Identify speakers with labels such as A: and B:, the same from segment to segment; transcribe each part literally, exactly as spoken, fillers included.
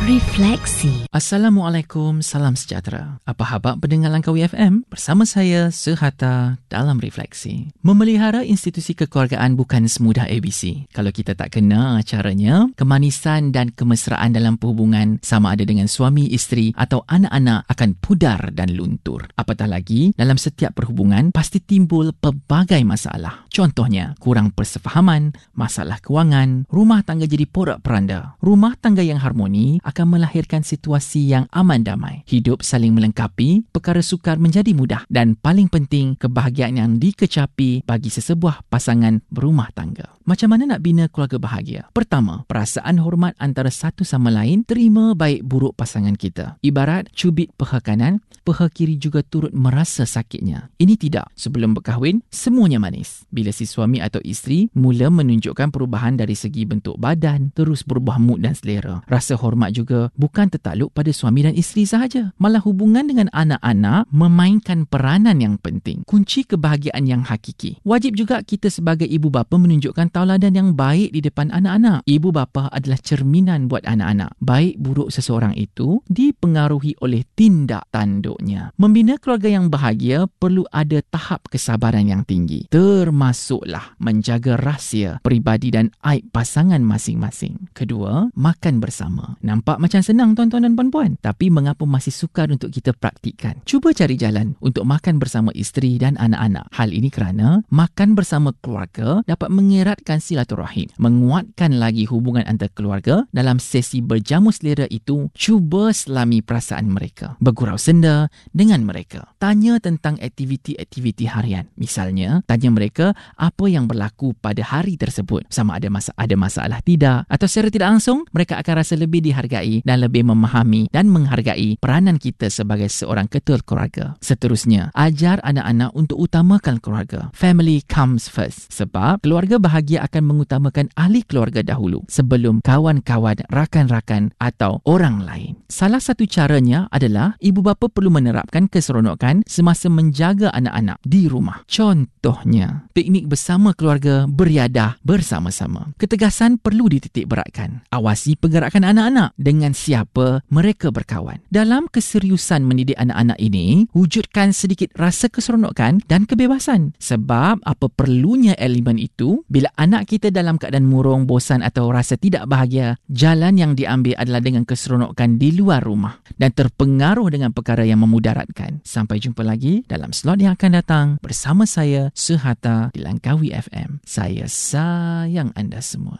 A: Refleksi.
B: Assalamualaikum, salam sejahtera. Apa khabar pendengar Langkawi F M? Bersama saya, Suhata, dalam Refleksi. Memelihara institusi kekeluargaan bukan semudah A B C. Kalau kita tak kena caranya, kemanisan dan kemesraan dalam perhubungan sama ada dengan suami, isteri atau anak-anak akan pudar dan luntur. Apatah lagi, dalam setiap perhubungan pasti timbul pelbagai masalah. Contohnya, kurang persefahaman, masalah kewangan, rumah tangga jadi porak-peranda. Rumah tangga yang harmoni akan melahirkan situasi yang aman damai. Hidup saling melengkapi, perkara sukar menjadi mudah dan paling penting, kebahagiaan yang dikecapi bagi sesebuah pasangan berumah tangga. Macam mana nak bina keluarga bahagia? Pertama, perasaan hormat antara satu sama lain, terima baik buruk pasangan kita. Ibarat cubit peha kanan, peha kiri juga turut merasa sakitnya. Ini tidak. Sebelum berkahwin, semuanya manis. Bila si suami atau isteri mula menunjukkan perubahan dari segi bentuk badan, terus berubah mood dan selera. Rasa hormat juga bukan tertakluk pada suami dan isteri sahaja. Malah hubungan dengan anak-anak memainkan peranan yang penting. Kunci kebahagiaan yang hakiki. Wajib juga kita sebagai ibu bapa menunjukkan tauladan yang baik di depan anak-anak. Ibu bapa adalah cerminan buat anak-anak. Baik buruk seseorang itu dipengaruhi oleh tindak tanduknya. Membina keluarga yang bahagia perlu ada tahap kesabaran yang tinggi. Termasuklah menjaga rahsia peribadi dan aib pasangan masing-masing. Kedua, makan bersama. Nampak macam senang tuan-tuan dan puan-puan, tapi mengapa masih sukar untuk kita praktikkan? Cuba cari jalan untuk makan bersama isteri dan anak-anak. Hal ini kerana makan bersama keluarga dapat mengeratkan silaturahim, menguatkan lagi hubungan antara keluarga. Dalam sesi berjamu selera itu, cuba selami perasaan mereka. Bergurau senda dengan mereka. Tanya tentang aktiviti-aktiviti harian. Misalnya, tanya mereka apa yang berlaku pada hari tersebut. Sama ada masa ada masalah tidak, atau secara tidak langsung mereka akan rasa lebih dihargai dan lebih memahami dan menghargai peranan kita sebagai seorang ketua keluarga. Seterusnya, ajar anak-anak untuk utamakan keluarga. Family comes first. Sebab keluarga bahagia akan mengutamakan ahli keluarga dahulu sebelum kawan-kawan, rakan-rakan atau orang lain. Salah satu caranya adalah ibu bapa perlu menerapkan keseronokan semasa menjaga anak-anak di rumah. Contohnya, piknik bersama keluarga, beriadah bersama-sama. Ketegasan perlu dititik beratkan. Awasi pergerakan anak-anak dengan siapa mereka berkawan. Dalam keseriusan mendidik anak-anak ini, wujudkan sedikit rasa keseronokan dan kebebasan. Sebab apa perlunya elemen itu? Bila anak kita dalam keadaan murung, bosan atau rasa tidak bahagia, jalan yang diambil adalah dengan keseronokan di luar rumah dan terpengaruh dengan perkara yang memudaratkan. Sampai jumpa lagi dalam slot yang akan datang bersama saya, Suhata, di Langkawi F M. Saya sayang anda semua.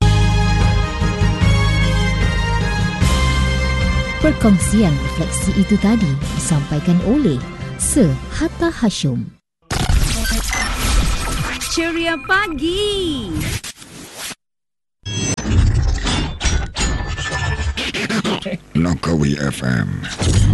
A: Perkongsian refleksi itu tadi disampaikan oleh Suhata Hashim.
C: Ceria pagi.
D: Langkawi F M.